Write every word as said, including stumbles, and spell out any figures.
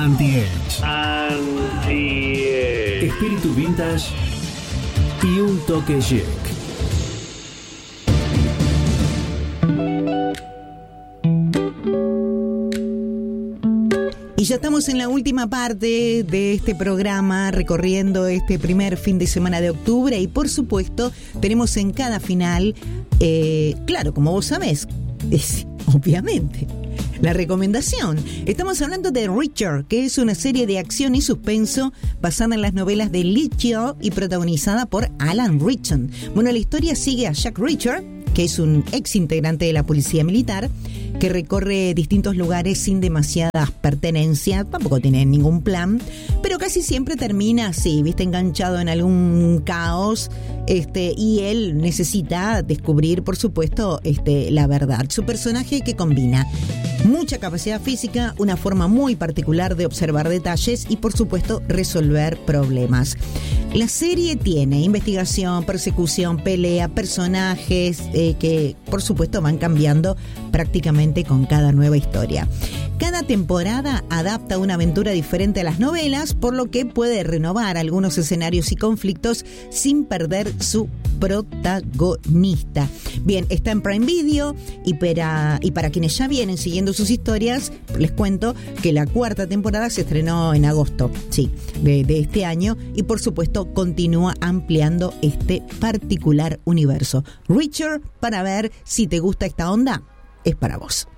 Anti-Edge. Anti-Edge. Espíritu vintage y un toque chic. Y ya estamos en la última parte de este programa, recorriendo este primer fin de semana de octubre. Y por supuesto, tenemos en cada final, eh, claro, como vos sabés, es obviamente la recomendación. Estamos hablando de Reacher, que es una serie de acción y suspenso basada en las novelas de Lee Child y protagonizada por Alan Ritchson. Bueno, la historia sigue a Jack Reacher, que es un ex integrante de la policía militar, que recorre distintos lugares sin demasiadas pertenencias, tampoco tiene ningún plan, pero casi siempre termina así, viste, enganchado en algún caos, este, y él necesita descubrir, por supuesto, este, la verdad. Su personaje que combina mucha capacidad física, una forma muy particular de observar detalles y, por supuesto, resolver problemas. La serie tiene investigación, persecución, pelea, personajes eh, que, por supuesto, van cambiando prácticamente con cada nueva historia. Cada temporada adapta una aventura diferente a las novelas, por lo que puede renovar algunos escenarios y conflictos sin perder su protagonista. Bien, está en Prime Video y para, y para quienes ya vienen siguiendo sus historias, les cuento que la cuarta temporada se estrenó en agosto, sí, de, de este año, y por supuesto continúa ampliando este particular universo. Reacher, para ver si te gusta esta onda, es para vos.